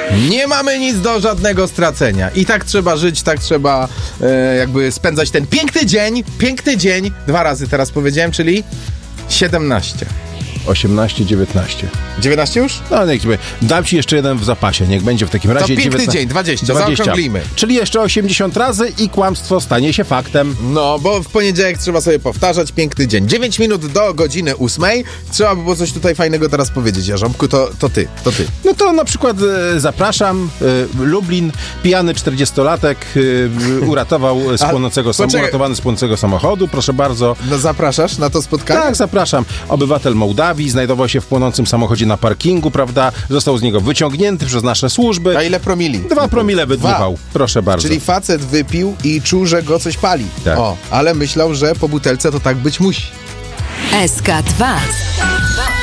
Nie mamy nic do żadnego stracenia. I tak trzeba żyć, tak trzeba jakby spędzać ten piękny dzień. 2 razy teraz powiedziałem, czyli 17. 18, 19. 19 już? No, niech będzie. Dam ci jeszcze jeden w zapasie, niech będzie w takim razie. To piękny dzień, 20, zaokrąglimy. Czyli jeszcze 80 razy i kłamstwo stanie się faktem. No, bo w poniedziałek trzeba sobie powtarzać piękny dzień. 9 minut do godziny 8. Trzeba by było coś tutaj fajnego teraz powiedzieć, Jarząbku, to ty. No to na przykład zapraszam, Lublin, pijany 40-latek uratowany z płonącego samochodu, proszę bardzo. No zapraszasz na to spotkanie? Tak, zapraszam. Obywatel Mołdawii znajdował się w płonącym samochodzie na parkingu, prawda? Został z niego wyciągnięty przez nasze służby. A ile promili? 2 promile wydmuchał. Proszę bardzo. Czyli facet wypił i czuł, że go coś pali. Tak. Ale myślał, że po butelce to tak być musi. SK2